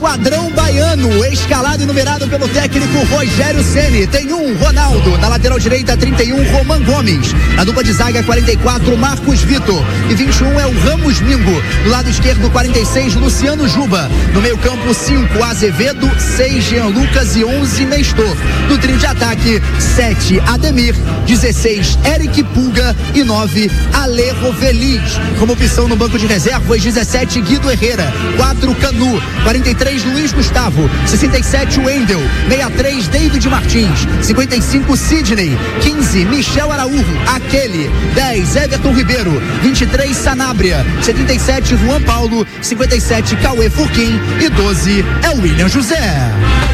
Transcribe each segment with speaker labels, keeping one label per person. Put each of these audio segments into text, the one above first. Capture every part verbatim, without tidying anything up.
Speaker 1: Esquadrão Baiano, escalado e numerado pelo técnico Rogério Ceni. Tem um Ronaldo, na lateral direita trinta e um Roman Gomes, na dupla de zaga quarenta e quatro Marcos Vitor e vinte e um é o Ramos Mingo, do lado esquerdo quarenta e seis Luciano Juba, no meio campo cinco Azevedo, seis Jean Lucas e onze Nestor, no trio de ataque sete Ademir, dezesseis Eric Pulga e nove Ale Roveliz. Como opção no banco de reservas, dezessete Guido Herrera, quatro Canu, quarenta e três Luiz Gustavo, sessenta e sete Wendel, sessenta e três David Martins, cinquenta e cinco Sidney, quinze Michel Araújo, aquele, dez Everton Ribeiro, vinte e três Sanabria, setenta e sete Juan Paulo, cinquenta e sete Cauê Furquim e doze é o William José.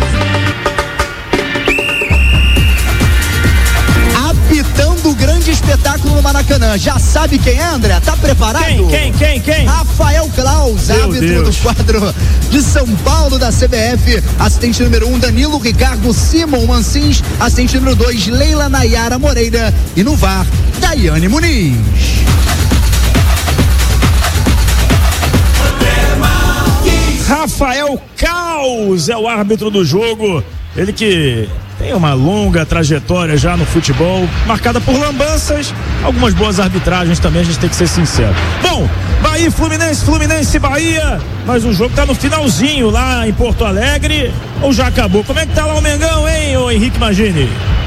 Speaker 1: Apitando o grande espetáculo no Maracanã. Já sabe quem é, André? Tá preparado?
Speaker 2: Quem, quem, quem, quem?
Speaker 1: Rafael Klaus,
Speaker 2: Meu
Speaker 1: árbitro
Speaker 2: Deus.
Speaker 1: do quadro de São Paulo da C B F. Assistente número um, Danilo Ricardo Simon Mancins. Assistente número dois, Leila Nayara Moreira. E no V A R, Daiane Muniz.
Speaker 2: Rafael Klaus é o árbitro do jogo. Ele que tem uma longa trajetória já no futebol, marcada por lambanças, algumas boas arbitragens também, a gente tem que ser sincero. Bom, Bahia e Fluminense, Fluminense e Bahia, mas o jogo tá no finalzinho lá em Porto Alegre, ou já acabou? Como é que tá lá o Mengão, hein, ô Henrique Magini?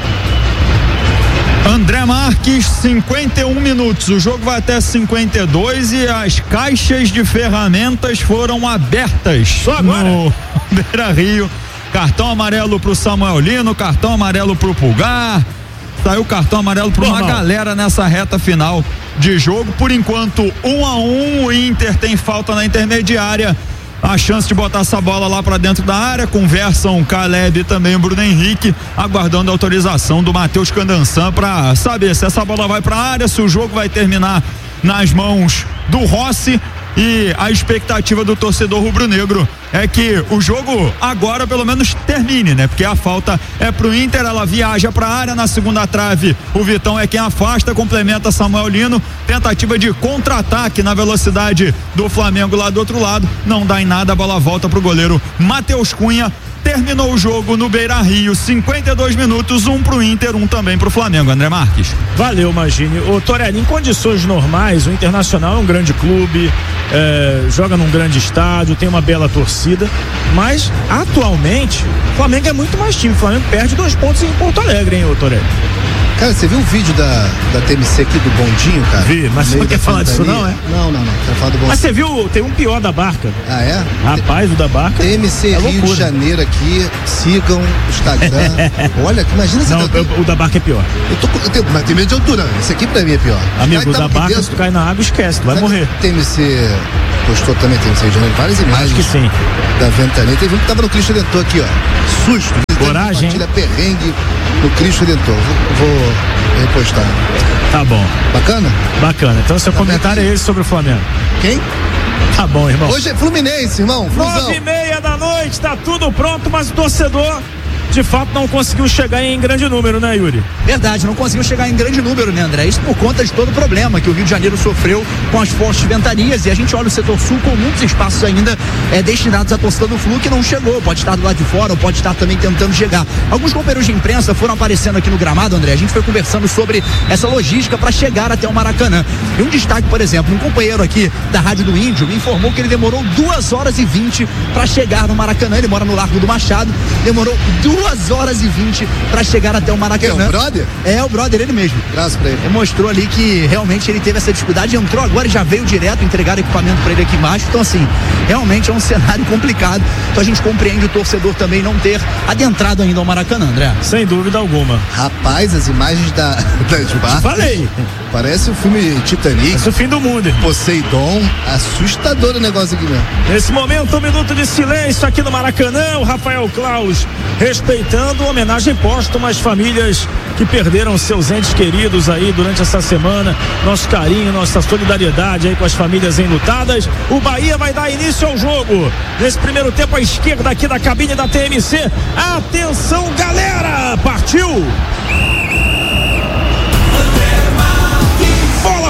Speaker 3: André Marques, cinquenta e um minutos, o jogo vai até cinquenta e dois e as caixas de ferramentas foram abertas.
Speaker 2: Só agora?
Speaker 3: No Beira-Rio. Cartão amarelo pro Samuel Lino, cartão amarelo pro Pulgar, saiu cartão amarelo pra uma galera nessa reta final de jogo. Por enquanto, um a um, o Inter tem falta na intermediária, a chance de botar essa bola lá pra dentro da área. Conversam o Caleb e também o Bruno Henrique, aguardando a autorização do Matheus Candançan pra saber se essa bola vai pra área, se o jogo vai terminar nas mãos do Rossi. E a expectativa do torcedor rubro-negro é que o jogo agora pelo menos termine, né? Porque a falta é pro Inter, ela viaja pra área, na segunda trave o Vitão é quem afasta, complementa Samuel Lino, tentativa de contra-ataque na velocidade do Flamengo lá do outro lado, não dá em nada, a bola volta pro goleiro Matheus Cunha. Terminou o jogo no Beira-Rio, cinquenta e dois minutos, um pro Inter, um também pro Flamengo. André Marques.
Speaker 2: Valeu, Magini. Ô Torelli, em condições normais, o Internacional é um grande clube, é, joga num grande estádio, tem uma bela torcida, mas atualmente o Flamengo é muito mais time. O Flamengo perde dois pontos em Porto Alegre, hein, ô Torelli?
Speaker 4: Cara, você viu o vídeo da, da T M C aqui do Bondinho, cara?
Speaker 2: Vi, mas você não quer falar disso não, é?
Speaker 4: Não, não, não, quero falar do Bondinho.
Speaker 2: Mas você viu, tem um pior da Barca.
Speaker 4: Ah, é?
Speaker 2: Rapaz, o da Barca.
Speaker 4: T M C
Speaker 2: é
Speaker 4: Rio
Speaker 2: loucura.
Speaker 4: de Janeiro aqui, sigam o Instagram. Olha, imagina você.
Speaker 2: Não,
Speaker 4: tá...
Speaker 2: o, o da Barca é pior.
Speaker 4: Eu tô, eu tenho, mas tem medo de altura, esse aqui pra mim é pior.
Speaker 2: Amigo, o
Speaker 4: tá
Speaker 2: da Barca,
Speaker 4: dentro.
Speaker 2: se tu cai na água, esquece, tu vai
Speaker 4: Sabe
Speaker 2: morrer.
Speaker 4: T M C postou também, T M C Rio de Janeiro, várias imagens.
Speaker 2: Acho que sim.
Speaker 4: Da Ventania. Teve um que tava no Cristo Redentor aqui, ó. Susto.
Speaker 2: Coragem.
Speaker 4: Compartilha perrengue no Cristo Redentor. Vou, vou repostar.
Speaker 2: Tá bom.
Speaker 4: Bacana?
Speaker 2: Bacana. Então seu comentário é esse sobre o Flamengo.
Speaker 4: Quem?
Speaker 2: Tá bom, irmão.
Speaker 4: Hoje é Fluminense, irmão. Flusão.
Speaker 2: Nove e meia da noite, tá tudo pronto, mas o torcedor de fato não conseguiu chegar em grande número, né, Yuri?
Speaker 1: Verdade, não conseguiu chegar em grande número, né, André? Isso por conta de todo o problema que o Rio de Janeiro sofreu com as fortes ventanias, e a gente olha o setor sul com muitos espaços ainda é, destinados à torcida do Flu que não chegou, pode estar do lado de fora ou pode estar também tentando chegar. Alguns companheiros de imprensa foram aparecendo aqui no gramado, André, a gente foi conversando sobre essa logística para chegar até o Maracanã. E um destaque, por exemplo, um companheiro aqui da Rádio do Índio me informou que ele demorou duas horas e vinte para chegar no Maracanã. Ele mora no Largo do Machado, demorou duas horas e vinte para chegar até o Maracanã.
Speaker 4: Quem é o brother?
Speaker 1: É, o brother, ele mesmo.
Speaker 4: Graças pra ele.
Speaker 1: Ele mostrou ali que realmente ele teve essa dificuldade, entrou agora e já veio direto entregar equipamento para ele aqui embaixo. Então, assim, realmente é um cenário complicado. Então a gente compreende o torcedor também não ter adentrado ainda ao Maracanã, André.
Speaker 2: Sem dúvida alguma.
Speaker 4: Rapaz, as imagens da, das barcas.
Speaker 2: Falei.
Speaker 4: Parece o filme Titanic.
Speaker 2: Esse é o fim do mundo.
Speaker 4: Poseidon. Assustador o negócio aqui mesmo.
Speaker 2: Nesse momento, um minuto de silêncio aqui no Maracanã. O Rafael Klaus respeitando a homenagem póstuma às famílias que perderam seus entes queridos aí durante essa semana. Nosso carinho, nossa solidariedade aí com as famílias enlutadas. O Bahia vai dar início ao jogo. Nesse primeiro tempo, à esquerda aqui da cabine da T M C. Atenção, galera! Partiu! Bola rolando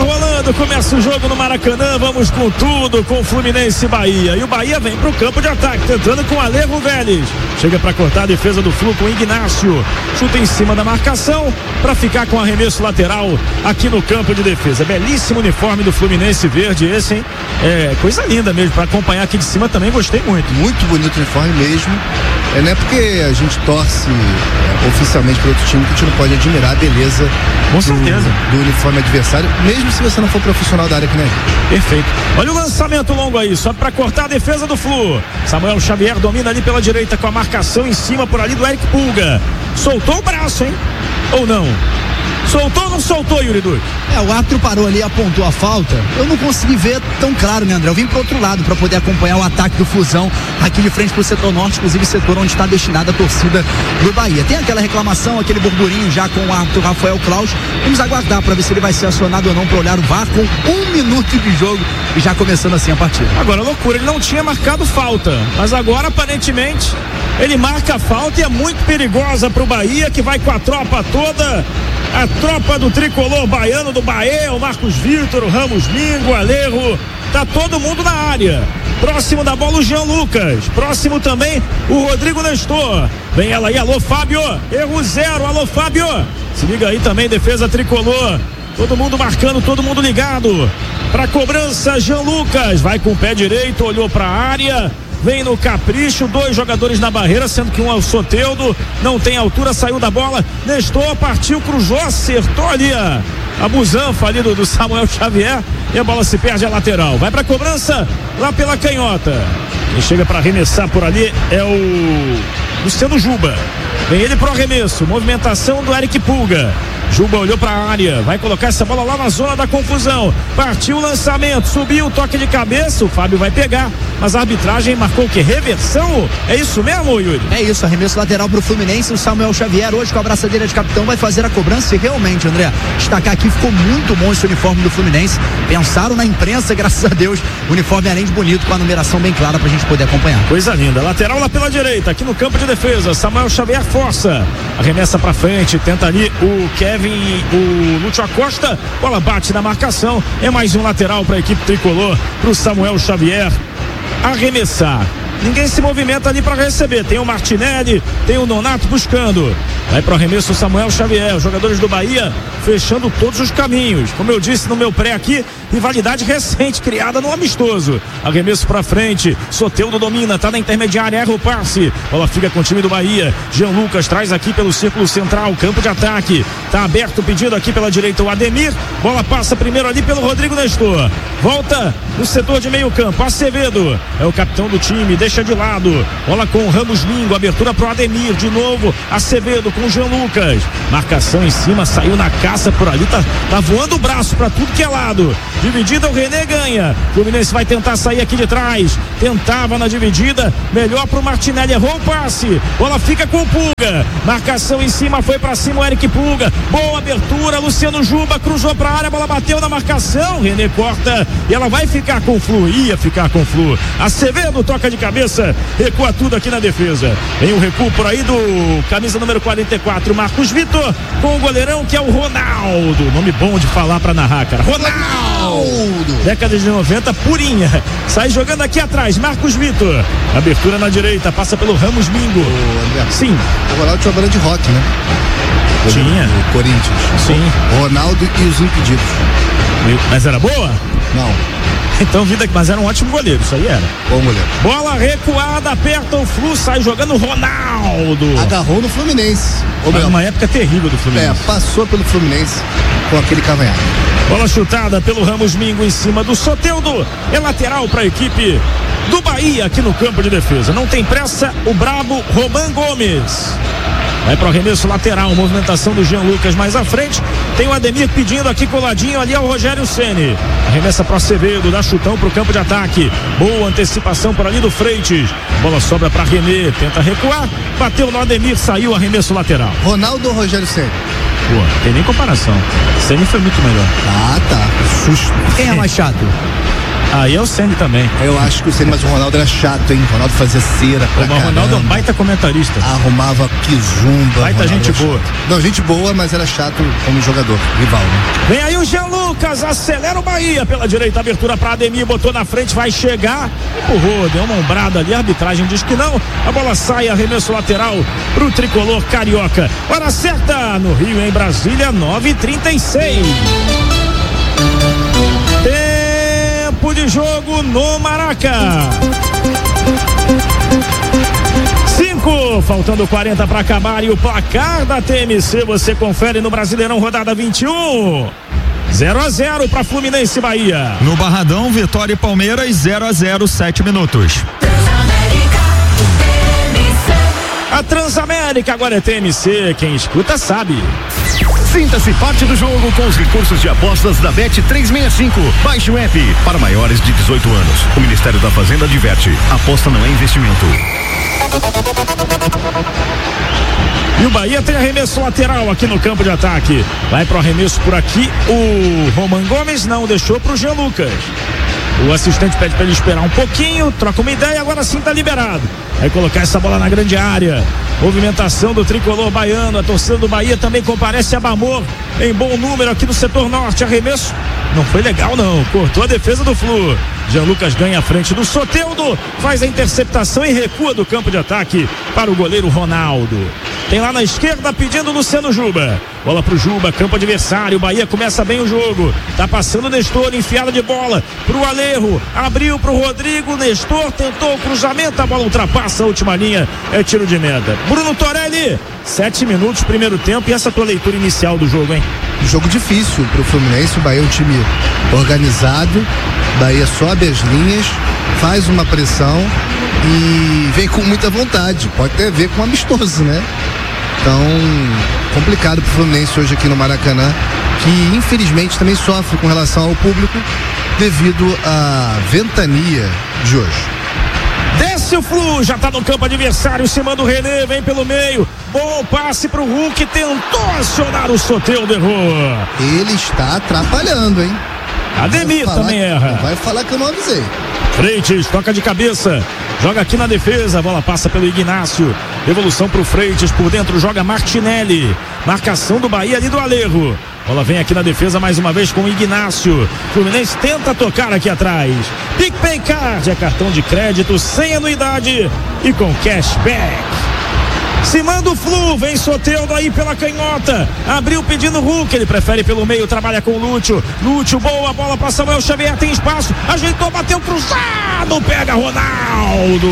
Speaker 2: sábado começa o jogo no Maracanã, vamos com tudo, com Fluminense e Bahia. E o Bahia vem pro campo de ataque, tentando com Alejo Vélez. Chega para cortar a defesa do Flu com Ignácio. Chuta em cima da marcação para ficar com arremesso lateral aqui no campo de defesa. Belíssimo uniforme do Fluminense verde esse, hein? É coisa linda mesmo, para acompanhar aqui de cima também gostei muito.
Speaker 4: Muito bonito o uniforme mesmo. É, não é porque a gente torce é, oficialmente para outro time que a gente não pode admirar a beleza
Speaker 2: com certeza
Speaker 4: do, do uniforme adversário, mesmo se você não for profissional da área que nem a gente.
Speaker 2: Perfeito. Olha o lançamento longo aí, só para cortar a defesa do Flu. Samuel Xavier domina ali pela direita com a marcação em cima por ali do Eric Pulga. Soltou o braço, hein? Ou não? Soltou ou não soltou, Yuri Duque?
Speaker 1: É, o árbitro parou ali e apontou a falta. Eu não consegui ver tão claro, né, André? Eu vim pro outro lado para poder acompanhar o ataque do Flusão aqui de frente pro setor norte, inclusive setor onde está destinada a torcida do Bahia. Tem aquela reclamação, aquele burburinho já com o árbitro Rafael Claus. Vamos aguardar para ver se ele vai ser acionado ou não para olhar o V A R com um minuto de jogo e já começando assim a partida.
Speaker 2: Agora, loucura, ele não tinha marcado falta, mas agora aparentemente ele marca a falta e é muito perigosa pro Bahia, que vai com a tropa toda. A tropa do tricolor baiano do Bahia, o Marcos Vitor, o Ramos Mingo, o Alejo, tá todo mundo na área. Próximo da bola o Jean Lucas, próximo também o Rodrigo Nestor. Vem ela aí, alô Fábio, erro zero, alô Fábio. Se liga aí também, defesa tricolor. Todo mundo marcando, todo mundo ligado. Pra cobrança, Jean Lucas, vai com o pé direito, olhou pra área. Vem no capricho, dois jogadores na barreira, sendo que um é o Soteldo, não tem altura, saiu da bola, Nestor, partiu, cruzou, acertou ali a, a busanfa ali do, do Samuel Xavier e a bola se perde a lateral. Vai pra cobrança lá pela canhota. Quem chega para arremessar por ali é o Luciano Juba. Vem ele pro arremesso, movimentação do Eric Pulga. Juba olhou para a área, vai colocar essa bola lá na zona da confusão. Partiu o lançamento, subiu o toque de cabeça, o Fábio vai pegar, mas a arbitragem marcou o que? Reversão? É isso mesmo, Yuri?
Speaker 1: É isso, arremesso lateral pro Fluminense. O Samuel Xavier hoje com a braçadeira de capitão vai fazer a cobrança e realmente, André, destacar aqui, ficou muito bom esse uniforme do Fluminense. Pensaram na imprensa, graças a Deus, o uniforme além de bonito, com a numeração bem clara pra gente poder acompanhar.
Speaker 2: Coisa linda, lateral lá pela direita, aqui no campo de defesa, Samuel Xavier força, arremessa pra frente, tenta ali o Kevin, o Lúcio Acosta, bola bate na marcação, é mais um lateral para a equipe tricolor, pro Samuel Xavier arremessar. Ninguém se movimenta ali para receber. Tem o Martinelli, tem o Nonato buscando. Vai para o arremesso o Samuel Xavier. Os jogadores do Bahia fechando todos os caminhos. Como eu disse no meu pré aqui, rivalidade recente criada no amistoso. Arremesso para frente. Soteldo domina, tá na intermediária, erra o passe. Bola fica com o time do Bahia. Jean Lucas traz aqui pelo círculo central, campo de ataque. Tá aberto o pedido aqui pela direita o Ademir. Bola passa primeiro ali pelo Rodrigo Nestor. Volta no setor de meio campo. Acevedo é o capitão do time, deixa de lado, bola com o Ramos Mingo, abertura pro Ademir, de novo Acevedo com o Jean Lucas, marcação em cima, saiu na caça por ali, tá, tá voando o braço pra tudo que é lado, dividida o René ganha, o Fluminense vai tentar sair aqui de trás, tentava na dividida, melhor pro Martinelli, errou o passe, bola fica com o Pulga, marcação em cima, foi pra cima o Eric Pulga, boa abertura, Luciano Juba cruzou pra área, bola bateu na marcação, René corta e ela vai ficar com o Flu, ia ficar com o Flu, Acevedo toca de cabeça, recua tudo aqui na defesa. Vem o recuo por aí do camisa número quarenta e quatro, Marcos Vitor, com o goleirão que é o Ronaldo. Nome bom de falar pra narrar, cara. Ronaldo! Década de noventa, purinha. Sai jogando aqui atrás, Marcos Vitor. Abertura na direita, passa pelo Ramos Mingo.
Speaker 4: Ô, André,
Speaker 2: sim.
Speaker 4: O Ronaldo tinha uma banda de rock, né?
Speaker 2: Tinha.
Speaker 4: O Corinthians.
Speaker 2: Sim.
Speaker 4: O Ronaldo e os Impedidos.
Speaker 2: Mas era boa?
Speaker 4: Não.
Speaker 2: Então, vida, mas era um ótimo goleiro, isso aí era.
Speaker 4: Bom goleiro.
Speaker 2: Bola recuada, aperta o Flu, sai jogando Ronaldo.
Speaker 4: Agarrou no Fluminense.
Speaker 2: Foi uma época terrível do Fluminense.
Speaker 4: É, passou pelo Fluminense com aquele cavanhaque.
Speaker 2: Bola chutada pelo Ramos Mingo em cima do Soteldo. É lateral para a equipe do Bahia aqui no campo de defesa. Não tem pressa, o brabo Roman Gomes. Vai para o arremesso lateral, movimentação do Jean Lucas mais à frente. Tem o Ademir pedindo aqui coladinho ali ao Rogério Ceni. Arremessa para o Acevedo, dá chutão para o campo de ataque. Boa antecipação por ali do Freitas. Bola sobra para René, tenta recuar. Bateu no Ademir, saiu arremesso lateral.
Speaker 4: Ronaldo ou Rogério Ceni?
Speaker 2: Pô, tem nem comparação. Ceni foi muito melhor.
Speaker 4: Ah, tá. Susto.
Speaker 1: Quem é mais chato?
Speaker 2: Aí é o Ceni também.
Speaker 4: Eu acho que o Ceni, mas o Ronaldo era chato, hein? O Ronaldo fazia cera pra
Speaker 2: caramba. O Ronaldo é um baita comentarista.
Speaker 4: Arrumava quizumba.
Speaker 2: Baita gente boa.
Speaker 4: Não, gente boa, mas era chato como jogador, rival, né?
Speaker 2: Vem aí o Jean Lucas. Lucas acelera o Bahia pela direita, abertura para Ademir, botou na frente, vai chegar, empurrou, deu uma ombrada ali, a arbitragem diz que não, a bola sai, arremesso lateral pro tricolor carioca. Hora certa no Rio, em Brasília, nove e trinta e seis. Tempo de jogo no Maraca. cinco, faltando quarenta para acabar, e o placar da T M C você confere no Brasileirão, rodada vinte e um. zero a zero para Fluminense e Bahia.
Speaker 3: No Barradão, Vitória e Palmeiras, zero a zero, sete minutos.
Speaker 2: A Transamérica agora é T M C, quem escuta sabe.
Speaker 5: Sinta-se parte do jogo com os recursos de apostas da Bet trezentos e sessenta e cinco. Baixe o app para maiores de dezoito anos. O Ministério da Fazenda adverte: aposta não é investimento.
Speaker 2: E o Bahia tem arremesso lateral aqui no campo de ataque. Vai pro arremesso por aqui. O Roman Gomes não deixou pro Jean Lucas. O assistente pede para ele esperar um pouquinho, troca uma ideia, agora sim tá liberado. Vai colocar essa bola na grande área. Movimentação do tricolor baiano. A torcida do Bahia também comparece a Bamor em bom número aqui no setor norte. Arremesso não foi legal não, cortou a defesa do Flu. Jean Lucas ganha a frente do Soteldo, faz a interceptação e recua do campo de ataque para o goleiro Ronaldo. Tem lá na esquerda pedindo Luciano Juba. Bola pro Juba, campo adversário. Bahia começa bem o jogo. Tá passando o Nestor, enfiada de bola pro Alejo. Abriu pro Rodrigo. Nestor tentou o cruzamento. A bola ultrapassa a última linha. É tiro de meta. Bruno Torelli, sete minutos, primeiro tempo. E essa tua leitura inicial do jogo, hein?
Speaker 4: Jogo difícil pro Fluminense. O Bahia é um time organizado. Bahia sobe as linhas, faz uma pressão e vem com muita vontade. Pode ter a ver com amistoso, né? Então, complicado pro Fluminense hoje aqui no Maracanã, que infelizmente também sofre com relação ao público devido à ventania de hoje.
Speaker 2: Desce o Flu, já tá no campo adversário, cima do René, vem pelo meio. Bom passe pro Hulk, tentou acionar o Soteldo, errou.
Speaker 4: Ele está atrapalhando, hein?
Speaker 2: Ademir também erra.
Speaker 4: Não vai falar que eu não avisei.
Speaker 2: Freitas toca de cabeça, joga aqui na defesa, a bola passa pelo Ignácio, devolução pro Freitas, por dentro joga Martinelli, marcação do Bahia ali do Alejo. Bola vem aqui na defesa mais uma vez com o Ignácio. Fluminense tenta tocar aqui atrás. PicPay Card é cartão de crédito sem anuidade e com cashback. Se manda o Flu, vem Soteldo aí pela canhota, abriu pedindo Hulk, ele prefere pelo meio, trabalha com o Lúcio. Lúcio, boa bola para Samuel Xavier, tem espaço, ajeitou, bateu cruzado, pega Ronaldo.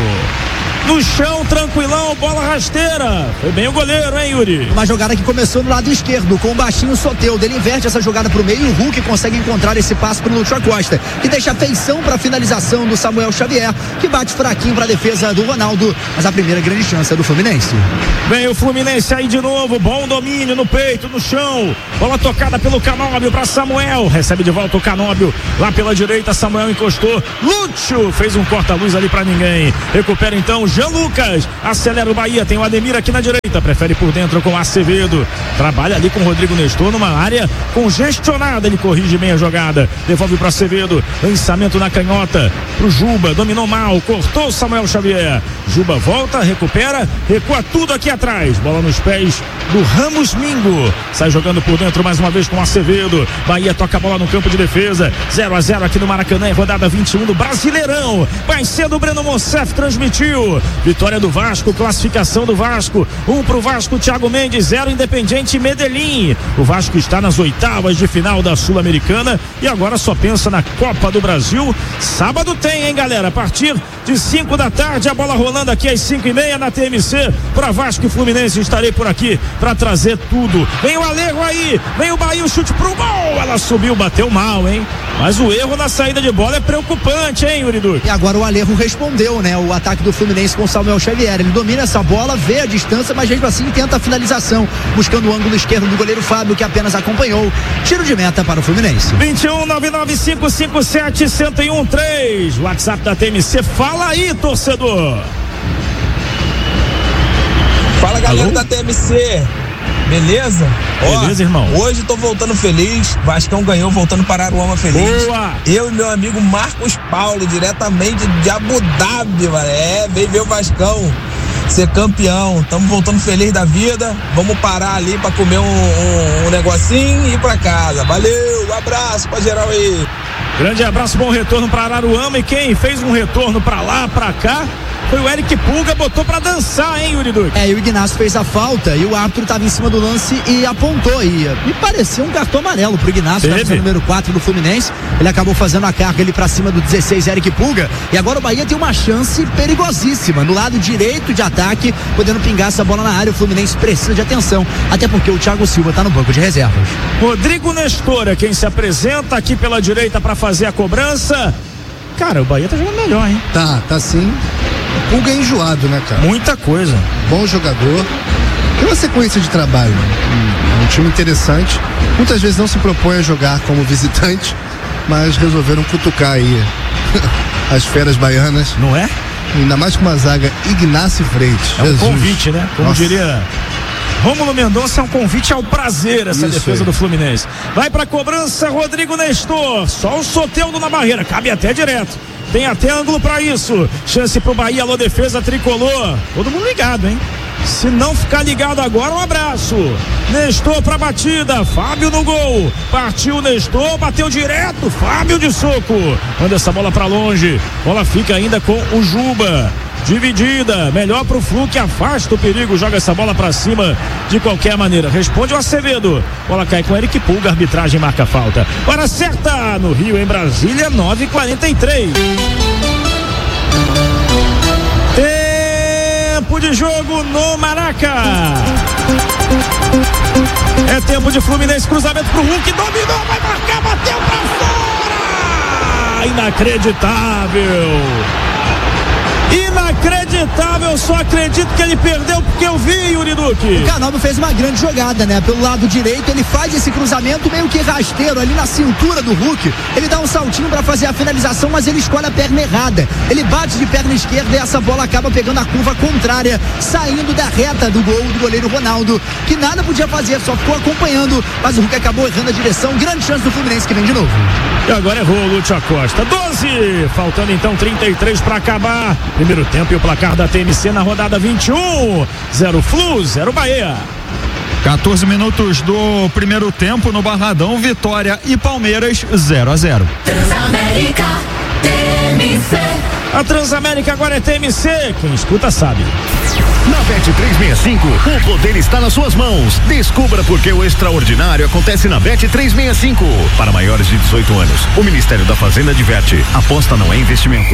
Speaker 2: No chão, tranquilão, bola rasteira. Foi bem o goleiro, hein, Yuri?
Speaker 1: Uma jogada que começou no lado esquerdo, com o baixinho Soteldo. Ele inverte essa jogada pro meio e o Hulk consegue encontrar esse passe pro Lúcio Acosta, que deixa a feição pra finalização do Samuel Xavier, que bate fraquinho pra defesa do Ronaldo. Mas a primeira grande chance é do Fluminense.
Speaker 2: Vem o Fluminense aí de novo, bom domínio no peito, no chão. Bola tocada pelo Canóbio pra Samuel. Recebe de volta o Canóbio. Lá pela direita, Samuel encostou. Lúcio fez um corta-luz ali pra ninguém. Recupera então Jean Lucas, acelera o Bahia, tem o Ademir aqui na direita, prefere por dentro com o Acevedo, trabalha ali com o Rodrigo Nestor numa área congestionada, ele corrige bem a jogada, devolve para Acevedo, lançamento na canhota pro Juba, dominou mal, cortou o Samuel Xavier, Juba volta, recupera, recua tudo aqui atrás, bola nos pés do Ramos Mingo, sai jogando por dentro mais uma vez com o Acevedo. Bahia toca a bola no campo de defesa, zero a zero aqui no Maracanã, rodada vinte e um do Brasileirão. Mais cedo o Breno Monsef transmitiu vitória do Vasco, classificação do Vasco, um pro Vasco, Thiago Mendes, zero Independiente Medellín. O Vasco está nas oitavas de final da Sul-Americana e agora só pensa na Copa do Brasil. Sábado tem, hein, galera, a partir de cinco da tarde, a bola rolando aqui às cinco e meia na T M C para Vasco e Fluminense. Estarei por aqui para trazer tudo. Vem o Alejo aí, vem o Bahia, o chute pro gol, ela subiu, bateu mal, hein, mas o erro na saída de bola é preocupante, hein, Yuri Duque?
Speaker 1: E agora o Alejo respondeu, né, o ataque do Fluminense com Samuel Xavier, ele domina essa bola, vê a distância, mas mesmo assim tenta a finalização, buscando o ângulo esquerdo do goleiro Fábio, que apenas acompanhou. Tiro de meta para o Fluminense.
Speaker 2: vinte e um, nove nove cinco cinco sete, um zero um três, WhatsApp da T M C, fala aí, torcedor.
Speaker 6: Fala, galera.
Speaker 2: Alô?
Speaker 6: Da T M C, beleza?
Speaker 2: Beleza,
Speaker 6: Ó,
Speaker 2: irmão.
Speaker 6: Hoje tô voltando feliz, Vascão ganhou, voltando para Aruama feliz.
Speaker 2: Boa!
Speaker 6: Eu e meu amigo Marcos Paulo, diretamente de Abu Dhabi, mano. É, vem ver o Vascão. ser campeão. Estamos voltando feliz da vida. Vamos parar ali para comer um, um, um negocinho e ir para casa. Valeu, um abraço pra geral aí.
Speaker 2: Grande abraço, bom retorno para Araruama. E quem fez um retorno para lá, para cá, foi o Eric Pulga, botou pra dançar, hein, Yuri Duque?
Speaker 1: É, e o Ignacio fez a falta e o árbitro tava em cima do lance e apontou. E me parecia um cartão amarelo pro Ignacio, camisa número quatro do Fluminense. Ele acabou fazendo a carga ali pra cima do dezesseis, Eric Pulga. E agora o Bahia tem uma chance perigosíssima no lado direito de ataque, podendo pingar essa bola na área. O Fluminense precisa de atenção, até porque o Thiago Silva tá no banco de reservas.
Speaker 2: Rodrigo Nestor é quem se apresenta aqui pela direita pra fazer a cobrança. Cara, o Bahia tá jogando melhor, hein?
Speaker 4: Tá, tá sim. O Pulga é enjoado, né, cara?
Speaker 2: Muita coisa.
Speaker 4: Bom jogador. Tem uma sequência de trabalho. Um, um time interessante. Muitas vezes não se propõe a jogar como visitante, mas resolveram cutucar aí as feras baianas.
Speaker 2: Não é?
Speaker 4: Ainda mais com uma zaga Ignacio Freitas.
Speaker 2: É um
Speaker 4: Jesus.
Speaker 2: convite, né? Como
Speaker 4: Nossa.
Speaker 2: diria Rômulo Mendonça, é um convite ao prazer essa
Speaker 4: Isso
Speaker 2: defesa
Speaker 4: aí.
Speaker 2: do Fluminense. Vai pra cobrança, Rodrigo Nestor. Só o Soteldo na barreira, cabe até direto. Tem até ângulo pra isso. Chance pro Bahia, alô defesa tricolor. Todo mundo ligado, hein? Se não ficar ligado agora, um abraço. Nestor pra batida, Fábio no gol. Partiu Nestor, bateu direto, Fábio de soco. Manda essa bola pra longe. Bola fica ainda com o Juba. Dividida, melhor pro Flu que afasta o perigo, joga essa bola pra cima de qualquer maneira. Responde o Acevedo. Bola cai com Eric Pulga, arbitragem marca falta. Hora certa no Rio, em Brasília, nove e quarenta e três. Tempo de jogo no Maraca. É tempo de Fluminense, cruzamento pro Hulk, dominou, vai marcar, bateu pra fora. Inacreditável. Inacreditável, só acredito que ele perdeu porque eu vi, Yuri Duque.
Speaker 1: O Canaldo fez uma grande jogada, né? Pelo lado direito, ele faz esse cruzamento meio que rasteiro ali na cintura do Hulk. Ele dá um saltinho pra fazer a finalização, mas ele escolhe a perna errada. Ele bate de perna esquerda e essa bola acaba pegando a curva contrária, saindo da reta do gol do goleiro Ronaldo, que nada podia fazer, só ficou acompanhando, mas o Hulk acabou errando a direção. Grande chance do Fluminense que vem de novo.
Speaker 2: E agora errou o Lúcio Acosta. doze, faltando então trinta e três pra acabar. Primeiro tempo e o placar da T M C na rodada vinte e um. Zero Flu, zero Bahia.
Speaker 3: quatorze minutos do primeiro tempo no Barradão, Vitória e Palmeiras zero a zero.
Speaker 7: Transamérica, T M C.
Speaker 2: A Transamérica agora é T M C. Quem escuta sabe.
Speaker 5: Na Bet trezentos e sessenta e cinco, o poder está nas suas mãos. Descubra por que o extraordinário acontece na Bet trezentos e sessenta e cinco. Para maiores de dezoito anos, o Ministério da Fazenda adverte: aposta não é investimento.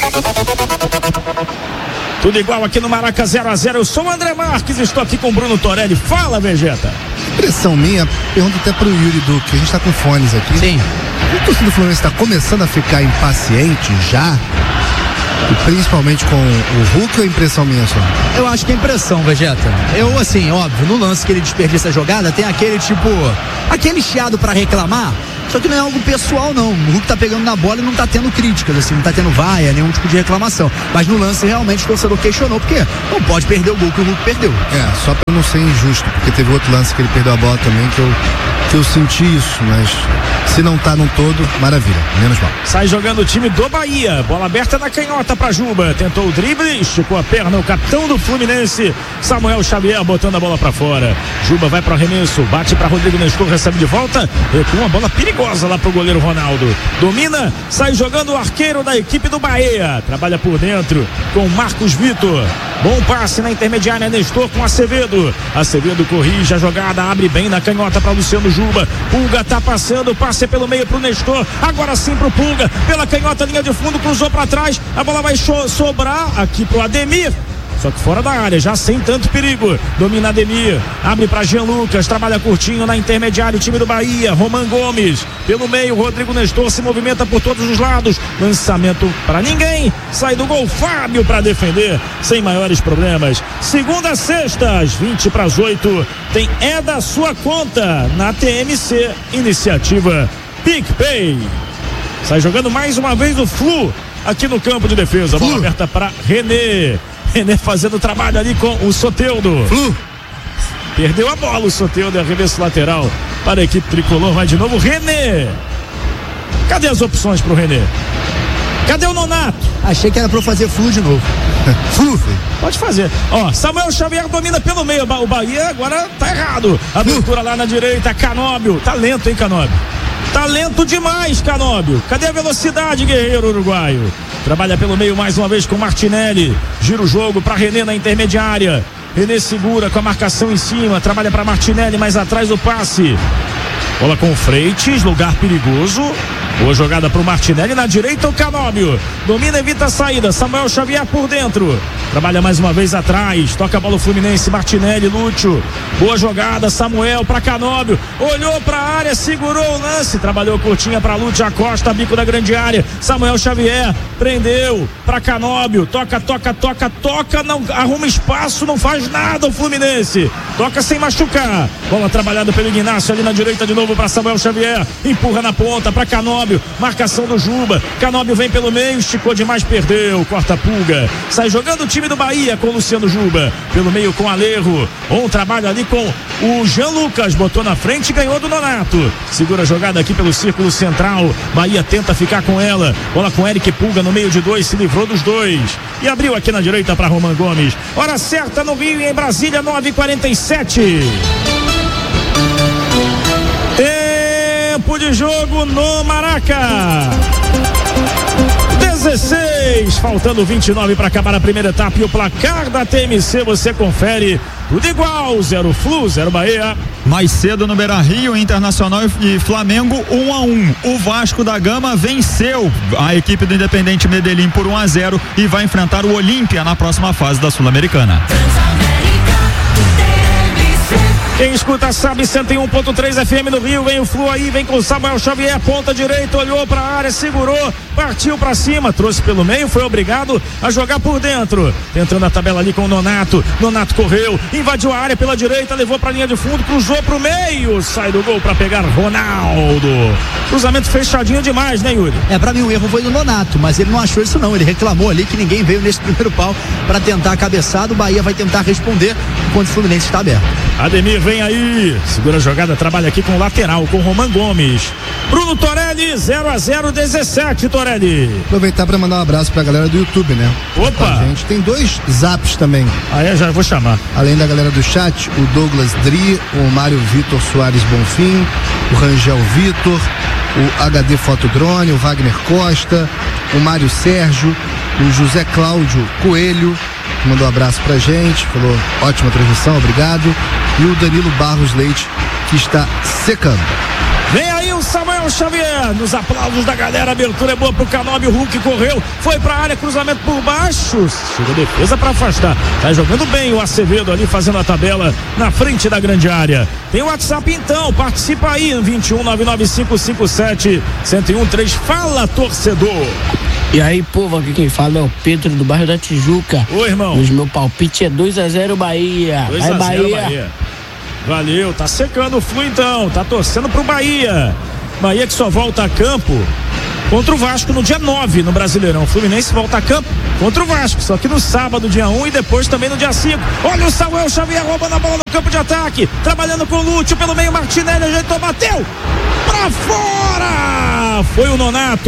Speaker 2: Tudo igual aqui no Maraca, zero a zero. Eu sou o André Marques, estou aqui com o Bruno Torelli. Fala, Vegeta.
Speaker 4: Impressão minha, pergunto até pro Yuri Duque, a gente tá com fones aqui.
Speaker 1: Sim.
Speaker 4: O torcedor do Fluminense tá começando a ficar impaciente já? E principalmente com o Hulk, ou a impressão minha só?
Speaker 1: Eu acho que é impressão, Vegeta. Eu, assim, óbvio, no lance que ele desperdiça a jogada, tem aquele tipo, aquele chiado pra reclamar, só que não é algo pessoal, não. O Hulk tá pegando na bola e não tá tendo críticas, assim, não tá tendo vaia, nenhum tipo de reclamação. Mas no lance, realmente, o torcedor questionou, porque não pode perder o gol que o Hulk perdeu.
Speaker 4: É, só pra não ser injusto, porque teve outro lance que ele perdeu a bola também, que eu, que eu senti isso, mas se não tá num todo, maravilha, menos mal.
Speaker 2: Sai jogando o time do Bahia. Bola aberta na canhota pra Juba. Tentou o drible, esticou a perna. O capitão do Fluminense, Samuel Xavier, botando a bola pra fora. Juba vai pro arremesso, bate pra Rodrigo Nestor, recebe de volta. Com uma bola perigosa lá pro goleiro Ronaldo. Domina, sai jogando o arqueiro da equipe do Bahia. Trabalha por dentro com Marcos Vitor. Bom passe na intermediária, Nestor com Acevedo. Acevedo corrige a jogada, abre bem na canhota pra Luciano Juba. Pulga tá passando, passe pelo meio pro Nestor. Agora sim pro Pulga, pela canhota, linha de fundo, cruzou pra trás. A bola vai so- sobrar aqui pro Ademir. Só que fora da área, já sem tanto perigo. Domina Ademir, abre para Jean Lucas, trabalha curtinho na intermediária, o time do Bahia. Roman Gomes, pelo meio, Rodrigo Nestor se movimenta por todos os lados. Lançamento para ninguém, sai do gol Fábio para defender, sem maiores problemas. Segunda a sexta, às vinte para as oito, tem É da Sua Conta na T M C, iniciativa PicPay. Sai jogando mais uma vez o Flu aqui no campo de defesa. Bola aberta para René. René fazendo trabalho ali com o Soteldo.
Speaker 4: Flu.
Speaker 2: Perdeu a bola o Soteldo, arremesso lateral para a equipe tricolor. Vai de novo René. Cadê as opções pro René? Cadê o Nonato?
Speaker 1: Achei que era pra eu fazer flu de novo. Flu.
Speaker 2: Pode fazer. Ó, Samuel Xavier domina pelo meio. O Bahia agora tá errado. Abertura lá na direita, Canóbio. Tá lento, hein, Canóbio? Tá lento demais, Canóbio. Cadê a velocidade, guerreiro uruguaio? Trabalha pelo meio mais uma vez com Martinelli. Gira o jogo pra René na intermediária. René segura com a marcação em cima. Trabalha pra Martinelli, mais atrás do passe. Bola com o Freitas, lugar perigoso. Boa jogada pro Martinelli, na direita o Canóbio. Domina, evita a saída. Samuel Xavier por dentro. Trabalha mais uma vez atrás. Toca a bola o Fluminense, Martinelli, Lúcio. Boa jogada, Samuel pra Canóbio. Olhou pra área, segurou o lance. Trabalhou curtinha pra Lúcio Acosta, bico da grande área. Samuel Xavier prendeu pra Canóbio. Toca, toca, toca, toca. Não arruma espaço, não faz nada o Fluminense. Toca sem machucar. Bola trabalhada pelo Ignacio ali na direita de novo pra Samuel Xavier. Empurra na ponta pra Canóbio. Marcação do Juba. Canóbio vem pelo meio, esticou demais, perdeu. Corta a pulga. Sai jogando o time do Bahia com o Luciano Juba. Pelo meio com Alejo. Bom trabalho ali com o Jean Lucas. Botou na frente e ganhou do Nonato. Segura a jogada aqui pelo círculo central. Bahia tenta ficar com ela. Bola com Eric Pulga no meio de dois. Se livrou dos dois. E abriu aqui na direita para Roman Gomes. Hora certa no Rio e em Brasília, nove e quarenta e sete. Tempo de jogo no Maraca. dezesseis, faltando vinte e nove para acabar a primeira etapa. E o placar da T M C você confere. Tudo igual, zero Flu, zero Bahia.
Speaker 3: Mais cedo no Beira-Rio, Internacional e Flamengo um a um. O Vasco da Gama venceu a equipe do Independente Medellín por um a zero e vai enfrentar o Olímpia na próxima fase da Sul-Americana.
Speaker 2: Quem escuta sabe, cento e um ponto três F M no Rio. Vem o Flu aí, vem com o Samuel Xavier, ponta direita, olhou pra área, segurou, partiu pra cima, trouxe pelo meio, foi obrigado a jogar por dentro. Tentando a tabela ali com o Nonato. Nonato correu, invadiu a área pela direita, levou pra linha de fundo, cruzou pro meio, sai do gol pra pegar Ronaldo. Cruzamento fechadinho demais, né, Yuri?
Speaker 1: É, pra mim o erro foi do Nonato, mas ele não achou isso não. Ele reclamou ali que ninguém veio nesse primeiro pau pra tentar a cabeçada. O Bahia vai tentar responder enquanto o Fluminense está aberto.
Speaker 2: Ademir vem aí, segura a jogada, trabalha aqui com o lateral, com o Roman Gomes. Bruno Torelli, zero a zero, dezessete, Torelli.
Speaker 4: Aproveitar para mandar um abraço pra galera do YouTube, né?
Speaker 2: Opa!
Speaker 4: A gente tem dois zaps também.
Speaker 2: Ah, é? Já vou chamar.
Speaker 4: Além da galera do chat, o Douglas Dri, o Mário Vitor Soares Bonfim, o Rangel Vitor, o H D Fotodrone, o Wagner Costa, o Mário Sérgio, o José Cláudio Coelho, que mandou um abraço pra gente, falou ótima transmissão, obrigado. E o Danilo Barros Leite, que está secando.
Speaker 2: Vem aí o Samuel Xavier, nos aplausos da galera, a abertura é boa pro Canóbio, o Hulk correu, foi pra área, cruzamento por baixo, chega a defesa pra afastar, tá jogando bem o Acevedo ali, fazendo a tabela na frente da grande área. Tem o WhatsApp então, participa aí, vinte e um, nove nove cinco cinco sete, um zero um três, fala torcedor.
Speaker 8: E aí, povo, aqui quem fala é o Pedro do bairro da Tijuca.
Speaker 2: Oi, irmão.
Speaker 8: Hoje meu palpite é dois a zero Bahia.
Speaker 2: dois a zero Bahia. Valeu, tá secando o Flu então, tá torcendo pro Bahia. Bahia que só volta a campo contra o Vasco no dia nove no Brasileirão. O Fluminense volta a campo contra o Vasco, só que no sábado, dia um, e depois também no dia cinco. Olha o Samuel Xavier roubando a bola no campo de ataque, trabalhando com o Lúcio pelo meio, Martinelli ajeitou, bateu pra fora, foi o Nonato.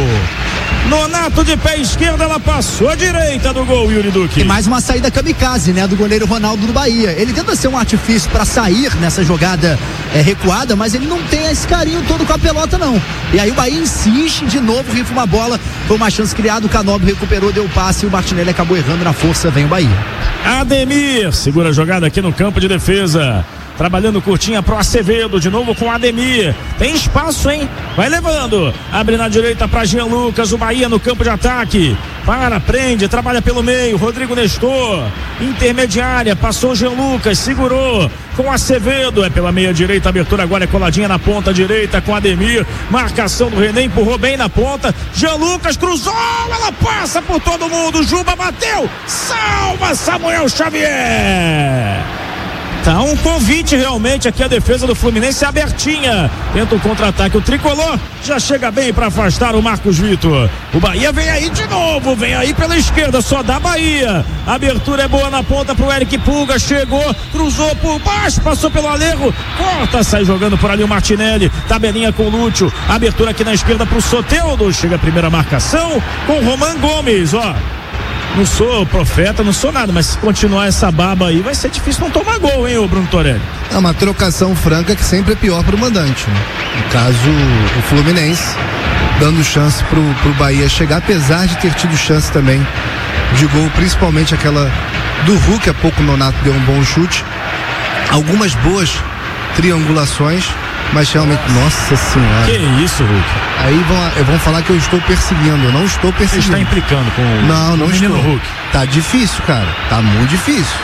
Speaker 2: Nonato de pé esquerdo, ela passou à direita do gol, Yuri Duque.
Speaker 1: E mais uma saída kamikaze, né, do goleiro Ronaldo do Bahia. Ele tenta ser um artifício para sair nessa jogada é, recuada, mas ele não tem esse carinho todo com a pelota, não. E aí o Bahia insiste de novo, rifa uma bola, foi uma chance criada, o Canóbio recuperou, deu passe e o Martinelli acabou errando na força, vem o Bahia.
Speaker 2: Ademir segura a jogada aqui no campo de defesa. Trabalhando curtinha pro Acevedo, de novo com o Ademir. Tem espaço, hein? Vai levando. Abre na direita pra Jean Lucas, o Bahia no campo de ataque. Para, prende, trabalha pelo meio. Rodrigo Nestor. Intermediária, passou Jean Lucas, segurou com o Acevedo. É pela meia direita, abertura agora é coladinha na ponta direita com o Ademir. Marcação do René, empurrou bem na ponta. Jean Lucas cruzou, ela passa por todo mundo. Juba bateu, salva Samuel Xavier. Tá um convite realmente aqui a defesa do Fluminense abertinha. Tenta o contra-ataque, o tricolor já chega bem para afastar o Marcos Vitor. O Bahia vem aí de novo, vem aí pela esquerda, só dá Bahia. A abertura é boa na ponta pro Eric Pulga, chegou, cruzou por baixo, passou pelo Alejo, corta, sai jogando por ali o Martinelli, tabelinha com o Lúcio, abertura aqui na esquerda pro Soteldo, chega a primeira marcação com o Roman Gomes, ó. Não sou profeta, não sou nada, mas se continuar essa baba aí, vai ser difícil não tomar gol, hein, ô Bruno Torelli?
Speaker 4: É uma trocação franca que sempre é pior pro mandante, né? No caso, o Fluminense, dando chance pro, pro Bahia chegar, apesar de ter tido chance também de gol, principalmente aquela do Hulk, há pouco o Nonato deu um bom chute, algumas boas triangulações, mas realmente, nossa senhora.
Speaker 2: Que isso, Hulk?
Speaker 4: Aí vão, vão falar que eu estou perseguindo, eu não estou perseguindo.
Speaker 2: Você está implicando com o,
Speaker 4: não, não
Speaker 2: o menino
Speaker 4: estou.
Speaker 2: Hulk.
Speaker 4: Tá difícil, cara, tá muito difícil.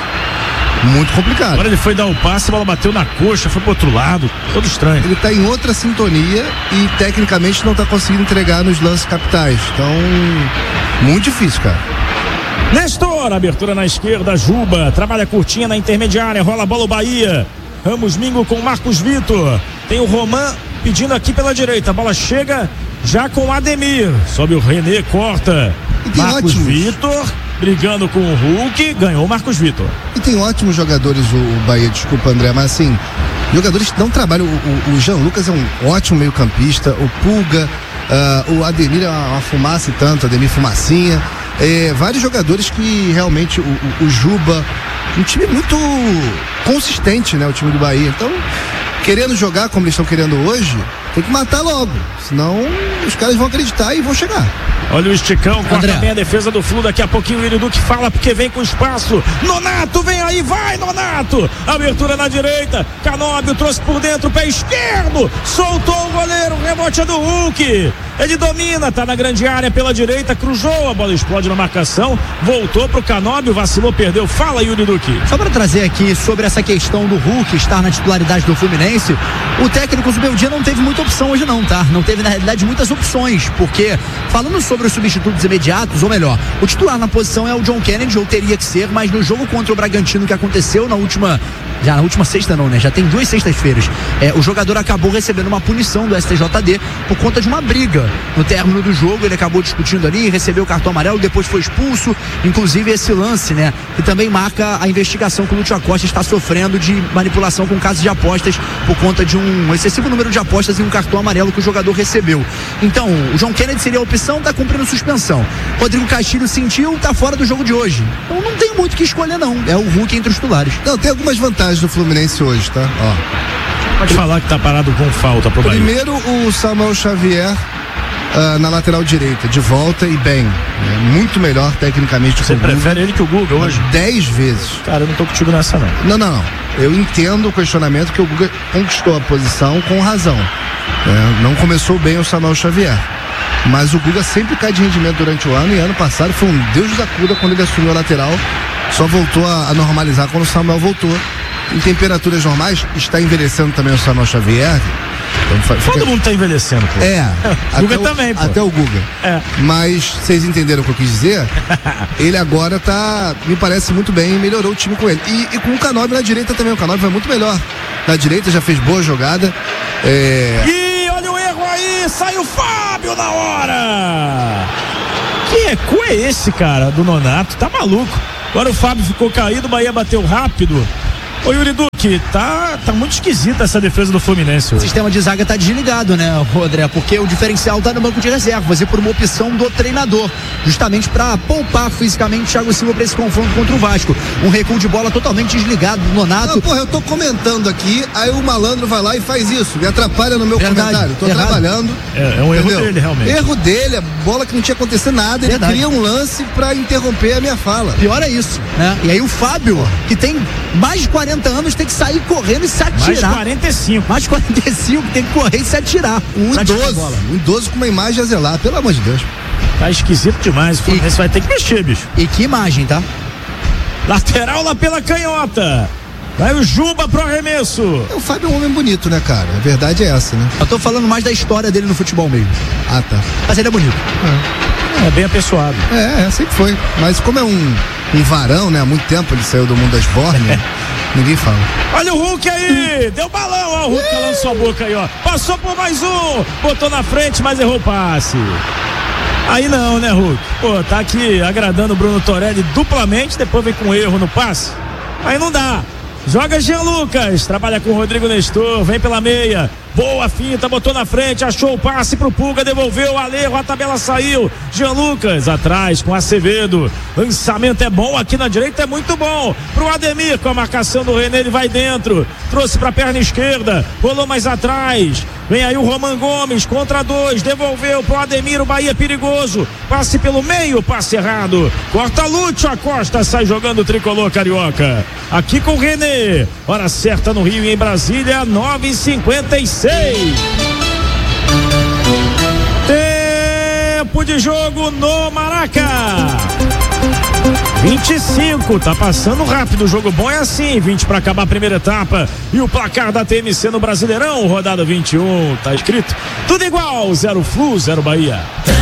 Speaker 4: Muito complicado.
Speaker 2: Agora ele foi dar o passe, a bola bateu na coxa, foi pro outro lado, todo estranho.
Speaker 4: Ele tá em outra sintonia e tecnicamente não tá conseguindo entregar nos lances capitais. Então, muito difícil, cara.
Speaker 2: Nestor, abertura na esquerda, Juba, trabalha curtinha na intermediária, rola a bola o Bahia. Ramos Mingo com Marcos Vitor. Tem o Roman pedindo aqui pela direita. A bola chega já com o Ademir. Sobe o René, corta. Marcos Vitor brigando com o Hulk. Ganhou o Marcos Vitor.
Speaker 4: E tem ótimos jogadores o, o Bahia, desculpa André, mas assim, jogadores que não trabalham. O, o, o Jean Lucas é um ótimo meio campista. O Pulga, uh, o Ademir é uma, uma fumaça e tanto. Ademir Fumacinha. É, vários jogadores que realmente o, o, o Juba, um time muito consistente, né, o time do Bahia. Então, querendo jogar como eles estão querendo hoje, tem que matar logo, senão os caras vão acreditar e vão chegar.
Speaker 2: Olha o esticão, corta bem a defesa do Flu, daqui a pouquinho o Iriduque fala porque vem com espaço. Nonato, vem aí, vai Nonato! Abertura na direita, Canóbio trouxe por dentro, pé esquerdo, soltou o goleiro, rebote é do Hulk. Ele domina, tá na grande área pela direita, cruzou, a bola explode na marcação, voltou pro Canóbio, vacilou, perdeu. Fala, Yuri Duque.
Speaker 1: Só para trazer aqui sobre essa questão do Hulk estar na titularidade do Fluminense, o técnico Zubeldia não teve muita opção hoje não, tá? Não teve na realidade muitas opções, porque falando sobre os substitutos imediatos, ou melhor, o titular na posição é o John Kennedy, ou teria que ser, mas no jogo contra o Bragantino que aconteceu na última, já na última sexta não, né? Já tem duas sextas-feiras. É, o jogador acabou recebendo uma punição do S T J D por conta de uma briga. No término do jogo, ele acabou discutindo ali, recebeu o cartão amarelo, depois foi expulso, inclusive esse lance, né? Que também marca a investigação que o Lúcio Acosta está sofrendo de manipulação com casos de apostas por conta de um excessivo número de apostas e um cartão amarelo que o jogador recebeu. Então, o John Kennedy seria a opção, tá cumprindo suspensão. Rodrigo Castilho sentiu, tá fora do jogo de hoje. Então não tem muito o que escolher não, é o Hulk entre os titulares.
Speaker 4: Não, tem algumas vantagens do Fluminense hoje, tá? Ó.
Speaker 2: Pode falar que tá parado com falta pro Bahia.
Speaker 4: Primeiro, o Samuel Xavier Uh, na lateral direita, de volta e bem, né? Muito melhor tecnicamente.
Speaker 2: Você prefere ele que o Guga hoje?
Speaker 4: Dez vezes.
Speaker 2: Cara, eu não tô contigo nessa não.
Speaker 4: Não, não, não. Eu entendo o questionamento que o Guga conquistou a posição com razão. É, não começou bem o Samuel Xavier, mas o Guga sempre cai de rendimento durante o ano e ano passado foi um Deus nos acuda quando ele assumiu a lateral, só voltou a, a normalizar quando o Samuel voltou. Em temperaturas normais, está envelhecendo também o Samuel Xavier.
Speaker 2: Então, fica... Todo mundo está envelhecendo, pô.
Speaker 4: É.
Speaker 2: Guga o, também, pô.
Speaker 4: Até o Guga.
Speaker 2: É.
Speaker 4: Mas vocês entenderam o que eu quis dizer? Ele agora tá, me parece muito bem, melhorou o time com ele. E, e com o Canóbio na direita também, o Canóbio vai muito melhor. Na direita já fez boa jogada. É...
Speaker 2: E olha o erro aí, sai o Fábio na hora. Que eco é esse, cara, do Nonato? Tá maluco. Agora o Fábio ficou caído, o Bahia bateu rápido. Ô Yuri Duque, tá, tá muito esquisita essa defesa do Fluminense hoje.
Speaker 1: O sistema de zaga tá desligado, né, André? Porque o diferencial tá no banco de reservas e por uma opção do treinador, justamente pra poupar fisicamente o Thiago Silva pra esse confronto contra o Vasco. Um recuo de bola totalmente desligado do Nonato.
Speaker 4: Não, porra, eu tô comentando aqui, aí o malandro vai lá e faz isso, me atrapalha no meu
Speaker 1: Verdade,
Speaker 4: comentário. Tô
Speaker 1: errado.
Speaker 4: trabalhando.
Speaker 2: É, é um
Speaker 4: entendeu?
Speaker 2: erro dele, realmente.
Speaker 4: Erro dele, a bola que não tinha acontecido nada, ele
Speaker 1: Verdade.
Speaker 4: cria um lance pra interromper a minha fala.
Speaker 1: Pior é isso, né? E aí o Fábio, que tem mais de quarenta anos, tem que sair correndo e se atirar.
Speaker 2: Mais de quarenta e cinco.
Speaker 1: Mais de quarenta e cinco, tem que correr e se atirar.
Speaker 4: Um idoso, um idoso com uma imagem a zelar, pelo amor de Deus.
Speaker 2: Tá esquisito demais, o Fluminense vai ter que mexer, bicho.
Speaker 1: E que imagem, tá?
Speaker 2: Lateral lá pela canhota. Vai o Juba pro arremesso.
Speaker 4: O Fábio é um homem bonito, né, cara? A verdade é essa, né?
Speaker 1: Eu tô falando mais da história dele no futebol mesmo.
Speaker 4: Ah, tá.
Speaker 1: Mas ele é bonito.
Speaker 2: É, é bem apessoado.
Speaker 4: É, é, sempre foi. Mas como é um, um varão, né? Há muito tempo ele saiu do mundo das bórnias. ninguém fala.
Speaker 2: Olha o Hulk aí, deu balão, ó, o Hulk calando sua boca aí, ó. Passou por mais um, botou na frente, mas errou o passe. Aí não, né, Hulk? Pô, tá aqui agradando o Bruno Torelli duplamente, depois vem com erro no passe. Aí não dá. Joga Jean Lucas, trabalha com o Rodrigo Nestor, vem pela meia. Boa finta, botou na frente, achou o passe pro Pulga, devolveu, Alejo, a tabela saiu. Jean Lucas atrás com Acevedo. Lançamento é bom aqui na direita, é muito bom. Pro Ademir com a marcação do René, ele vai dentro. Trouxe pra perna esquerda, rolou mais atrás. Vem aí o Roman Gomes contra dois, devolveu pro Ademir, o Bahia perigoso. Passe pelo meio, passe errado. Corta Lúcio Acosta, sai jogando o tricolor carioca. Aqui com o René. Hora certa no Rio e em Brasília, nove e cinquenta e seis. Tempo de jogo no Maraca. vinte e cinco, tá passando rápido, o jogo bom é assim, vinte para acabar a primeira etapa e o placar da T M C no Brasileirão, rodada vinte e um, tá escrito tudo igual, zero Flu, zero Bahia.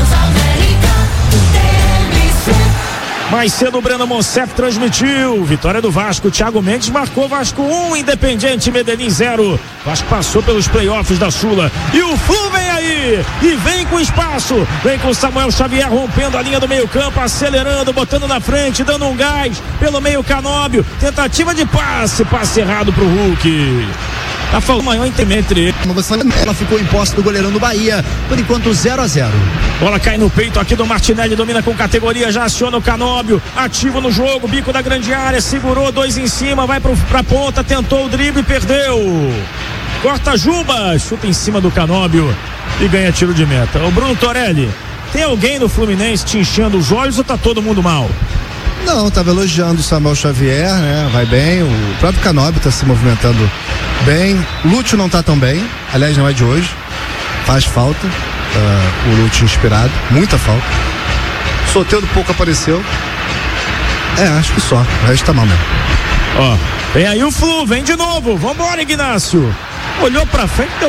Speaker 2: Mais cedo o Breno Monsef transmitiu, vitória do Vasco, Thiago Mendes marcou, Vasco um, Independiente Medellín zero, Vasco passou pelos playoffs da Sula e o Flu vem aí, e vem com espaço, vem com Samuel Xavier rompendo a linha do meio campo, acelerando, botando na frente, dando um gás, pelo meio Canóbio, tentativa de passe, passe errado pro Hulk. Tá falando maior entendimento entre eles.
Speaker 1: Ela ficou em posse do goleirão do Bahia, por enquanto zero a zero.
Speaker 2: Bola cai no peito aqui do Martinelli, domina com categoria, já aciona o Canóbio, ativo no jogo, bico da grande área, segurou, dois em cima, vai pro, pra ponta, tentou o drible e perdeu. Corta Juba, chuta em cima do Canóbio e ganha tiro de meta. O Bruno Torelli, tem alguém no Fluminense te enchendo os olhos ou tá todo mundo mal?
Speaker 4: Não, estava elogiando o Samuel Xavier, né? Vai bem, o próprio Canóbio está se movimentando bem. Lúcio não está tão bem, aliás, não é de hoje. Faz falta, uh, o Lúcio inspirado, muita falta. Soteldo pouco apareceu. É, acho que só, o resto tá mal mesmo.
Speaker 2: Ó, vem aí o Flu, vem de novo, vambora, Ignácio. Olhou pra frente, deu